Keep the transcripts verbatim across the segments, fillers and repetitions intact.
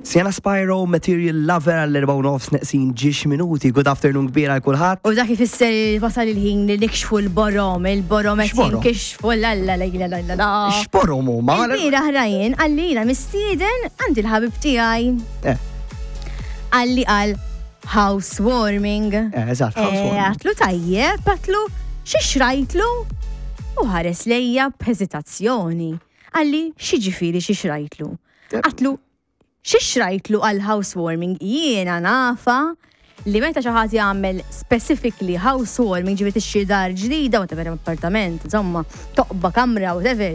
Sienna Spyro, material lover għall-erbaw nofs neqsin ġiex minuti. Good afternoon kbira għal kulħadd. U dak ifisser wasal il-ħin li nikxfu l-borom, il-borom qed X'borom? jinkixfu l-la-la-la-la-la-la. X'borom huma? Il-bira ħrajn għallina mistieden għandi l-ħabib tiegħi. Eh, Għalli għal housewarming. eh, eżatt, housewarming. Għatlu tajjeb, għatlu xixrajtlu u ħares lejja b'hezitazzjoni. Għalli xieġifiri xixrajtlu. Għatlu xixrajtlu għal housewarming jiena nafa li meta ċaħat jgħamil specifically housewarming ġivet ix-xi dar ġdida, whatever, appartament, insomma, toqba kamra, whatever.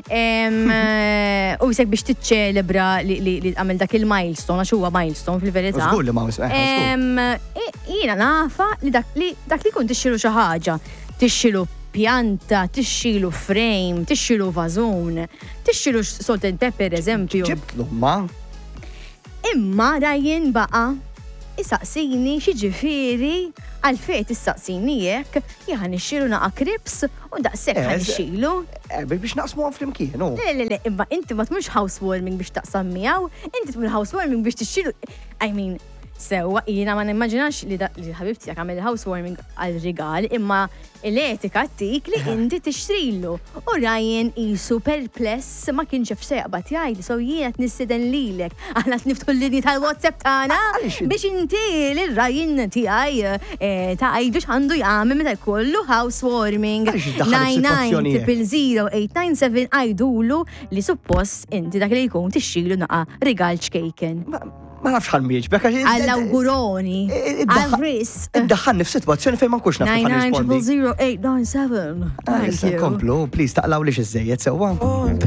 U jisek biex tiċċelebra li għamil dak il-milestone, għax huwa milestone fil-verità. Żgur li ma' Jiena nafa li dak li kun tixxilu xi ħaġa, tixxilu pjanta, tixxilu frame, tixxilu vażun, tixxilu salt and pepper, eżempju. ġibtlu ma. Imma rajjen baqa isaqsini xieġifiri għal-fejt isaqsini jekk jgħan ixxilu naqa krips u daqsek għan ixxilu. Biex naqsmu għan fl-imkien, u. Le, le, le, imma inti ma tmux housewarming biex taqsam miegħu, inti tmur housewarming biex tixxilu. I mean, sewa, jina ma nimmaġinax li ħabibti għak għamil housewarming għal-rigal, imma l-etika tik li inti tixtrilu. U Ryan jisu perpless ma kienx f'seqbat jgħid, so jiena t-nissiden lilek. Aħna t-niftu l-linji tal-WhatsApp tagħna biex inti l-Ryan tiegħi tgħidu x'għandu jagħmel meta jkollu housewarming. nine nine triple zero eight nine seven għajdulu li suppost inti dak li jkun tixxilu naqa rigal ċkejken. Ma nafx ħan mieġ, bekka ġi. Għall-awguroni, għal-ris. Iddaħħanni f'sitwazzjoni fejn ma nkunx nafx ħan nine nine rispondi. zero zero eight nine seven. Thank you. Komplu, please taqlaw li xizzejiet sewa.